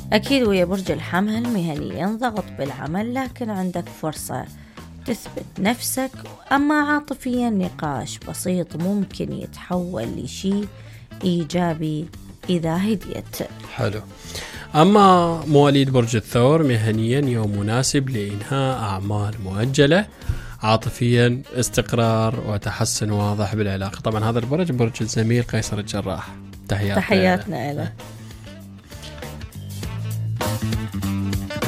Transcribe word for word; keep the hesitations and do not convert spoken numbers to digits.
أكيد ويا برج الحمل مهنيا ضغط بالعمل، لكن عندك فرصة تثبت نفسك. أما عاطفيا نقاش بسيط ممكن يتحول لشيء إيجابي إذا هديت. حلو. أما مواليد برج الثور مهنيا يوم مناسب لإنهاء أعمال مؤجلة. عاطفيا استقرار وتحسن واضح بالعلاقة. طبعا هذا البرج برج الزميل قيصر الجراح. تحياتنا, تحياتنا له.